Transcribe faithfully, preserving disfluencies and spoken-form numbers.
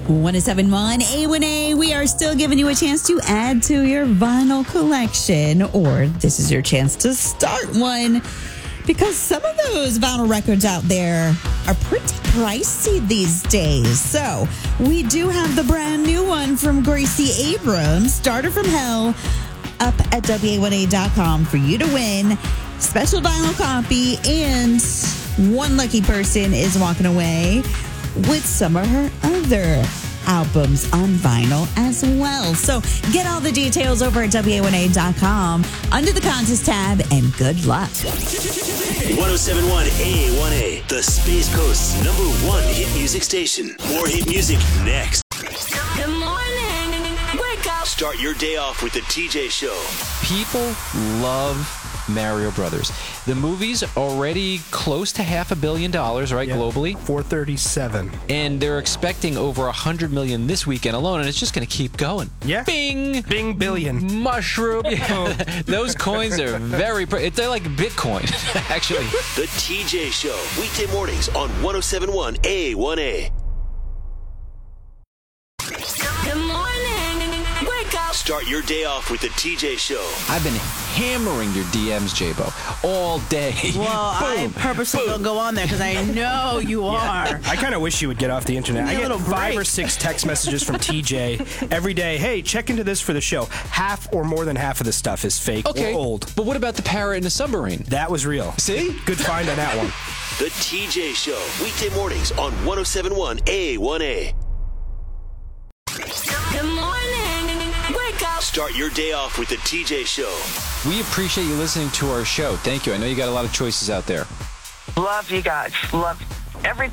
one oh seven point one A one A, we are still giving you a chance to add to your vinyl collection, or this is your chance to start one, because some of those vinyl records out there are pretty pricey these days. So we do have the brand new one from Gracie Abrams, Starter from Hell, up at W A one A dot com for you to win. Special vinyl copy, and one lucky person is walking away with some of her other albums on vinyl as well. So get all the details over at W A one A dot com under the contest tab, and good luck. one oh seven point one A one A, the Space Coast's number one hit music station. More hit music next. Good morning. Wake up. Start your day off with the T J Show. People love Mario Brothers. The movie's already close to half a billion dollars, right, Yep. globally? four thirty-seven. And they're expecting over one hundred million this weekend alone, and it's just going to keep going. Yeah. Bing! Bing billion. Mushroom. Those coins are very... Pre- they're like Bitcoin, actually. The T J Show, weekday mornings on one oh seven point one A one A. Good morning. Wake up. Start your day off with the T J Show. I've been hammering your D Ms, J-Bo, all day. Well, I Boom, purposely boom. don't go on there because I know you are. I kind of wish you would get off the internet. Give me I a get little five break. or six text messages from T J every day. Hey, check into this for the show. Half or more than half of the stuff is fake Okay, or old. but what about the parrot in the submarine? That was real. See? Good find on that one. The T J Show, weekday mornings on one oh seven point one A one A. Good morning. Wake up. Start your day off with the T J Show. We appreciate you listening to our show. Thank you. I know you got a lot of choices out there. Love you guys. Love every